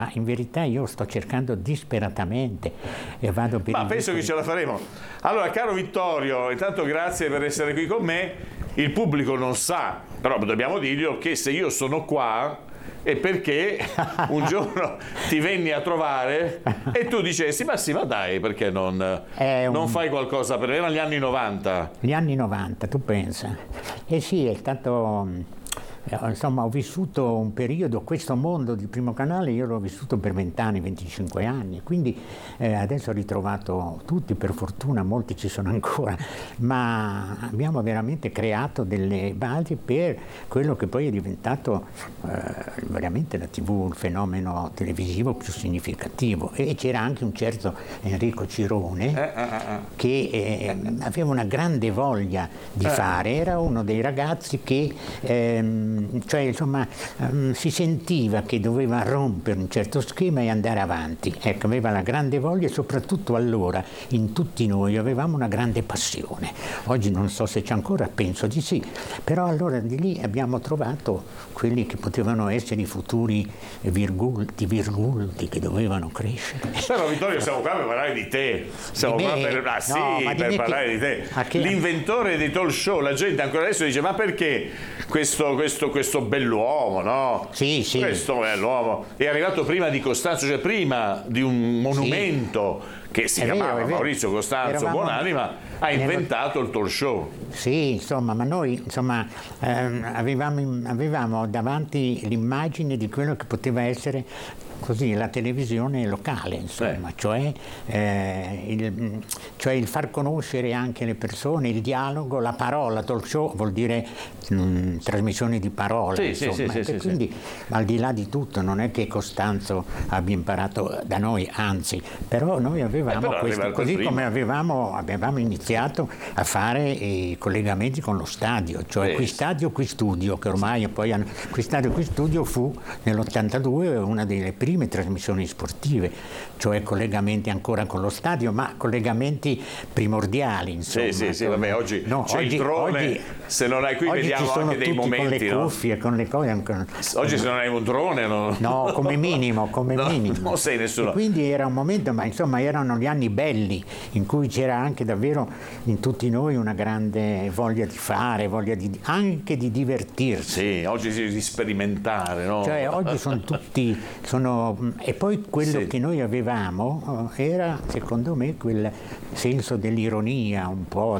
Ma in verità io sto cercando disperatamente e vado per Ma penso che ce la faremo. Allora, caro Vittorio, intanto grazie per essere qui con me. Il pubblico non sa, però dobbiamo dirglielo, che se io sono qua è perché un giorno ti venni a trovare e tu dicessi, ma sì, ma dai, perché non fai qualcosa per me? Erano gli anni 90. Gli anni 90, tu pensa. Eh sì, è stato... Insomma, ho vissuto un periodo, questo mondo di Primo Canale io l'ho vissuto per 20 anni, 25 anni, quindi adesso ho ritrovato tutti, per fortuna molti ci sono ancora, ma abbiamo veramente creato delle basi per quello che poi è diventato veramente la TV, il fenomeno televisivo più significativo. E c'era anche un certo Enrico Cirone che aveva una grande voglia di fare, era uno dei ragazzi che cioè insomma si sentiva che doveva rompere un certo schema e andare avanti. Ecco, aveva la grande voglia e soprattutto allora in tutti noi avevamo una grande passione. Oggi non so se c'è ancora, penso di sì, però allora di lì abbiamo trovato quelli che potevano essere i futuri virgulti che dovevano crescere. Però Vittorio, siamo qua per parlare di te, siamo qua per, per parlare di te. L'inventore dei talk show, la gente ancora adesso dice, ma perché questo bell'uomo, no? Sì, sì. Questo è l'uomo. È arrivato prima di Costanzo, cioè prima di un monumento che si chiamava Maurizio Costanzo Buonanima, ha inventato il talk show. Sì, insomma, ma noi insomma, avevamo davanti l'immagine di quello che poteva essere così la televisione locale, insomma, cioè il far conoscere anche le persone, il dialogo, la parola. Talk show vuol dire trasmissione di parole, insomma. Quindi al di là di tutto non è che Costanzo abbia imparato da noi, anzi, però noi avevamo questo, così come avevamo iniziato a fare i collegamenti con lo stadio, cioè qui stadio, qui studio, che ormai poi qui stadio, qui studio fu nell'82 una delle prime trasmissioni sportive, cioè collegamenti ancora con lo stadio, ma collegamenti primordiali, insomma. Sì, vabbè, oggi c'è il drone, se non hai qui vediamo anche dei momenti, con le cuffie, con le cose. Oggi se non hai un drone no, come minimo, non sei nessuno. E quindi era un momento, ma insomma erano gli anni belli in cui c'era anche davvero in tutti noi una grande voglia di fare, anche di divertirsi. Sì, oggi di sperimentare, no? Cioè oggi e poi quello che noi avevamo era, secondo me, quel senso dell'ironia un po',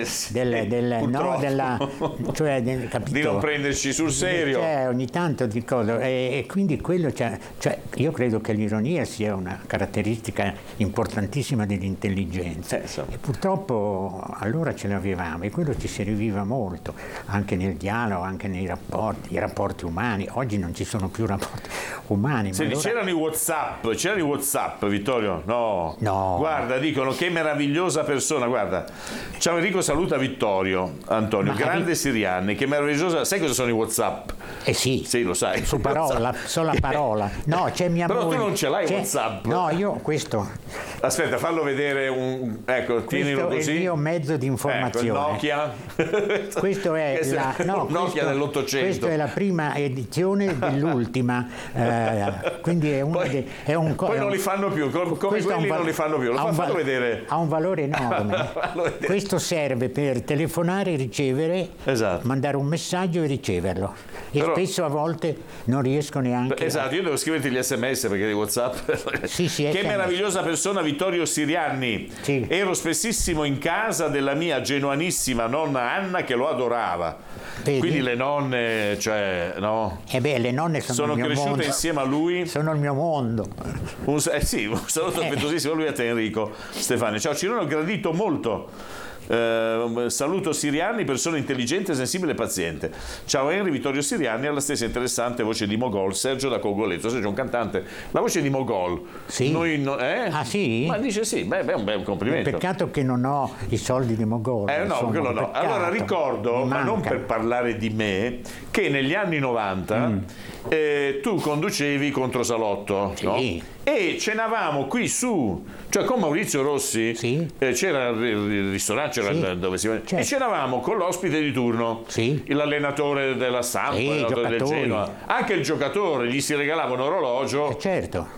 capito? Di non prenderci sul serio. Ogni tanto di cosa. E quindi quello, io credo che l'ironia sia una caratteristica importantissima dell'intelligenza. E purtroppo allora ce l'avevamo e quello ci serviva molto, anche nel dialogo, anche nei rapporti umani. Oggi non ci sono più rapporti umani. C'erano i WhatsApp, Vittorio? No. Guarda, dicono che meravigliosa persona, guarda. Ciao Enrico, saluta Vittorio, Antonio, grande Sirianni, che meravigliosa. Sai cosa sono i WhatsApp? Sì, lo sai. Su parola, sola parola. No, c'è mia moglie. Però tu non ce l'hai WhatsApp? No, io questo. Aspetta, fallo vedere ecco, tienilo così. Questo è il mio mezzo di informazione. Ecco, il Nokia. Questo è Nokia dell'800. Questa è la prima edizione dell'ultima. Quindi è poi non li fanno più, come quelli non li fanno più. Fallo vedere. Ha un valore enorme. Questo serve per telefonare e ricevere, mandare un messaggio e riceverlo. E spesso a volte non riesco neanche. Io devo scriverti gli SMS perché di WhatsApp. Che meravigliosa persona, Vittorio Sirianni. Sì. Ero spessissimo in casa della mia genuanissima nonna Anna che lo adorava. Vedi? Quindi le nonne, no? Le nonne sono il mio cresciute mondo. Insieme a lui. Sono il mio mondo. Un saluto affettuosissimo a lui, a te Enrico Stefani. Ciao Cirone, ho gradito molto. Saluto Sirianni, persona intelligente, sensibile e paziente. Ciao Henry, Vittorio Sirianni ha la stessa interessante voce di Mogol, Sergio da Cogoletto. Sergio è un cantante, la voce di Mogol. Sì. Ah sì? Ma dice sì, è un bel complimento. Peccato che non ho i soldi di Mogol. Quello no. Allora ricordo, ma non per parlare di me, che negli anni 90 tu conducevi Contro Salotto, no? e cenavamo qui su, cioè con Maurizio Rossi, Sì. C'era il ristorante, c'era Sì. dove si e Certo. cenavamo con l'ospite di turno, Sì. l'allenatore della Samp, Sì, l'allenatore del giocatori. Genoa, anche il giocatore, gli si regalava un orologio Certo.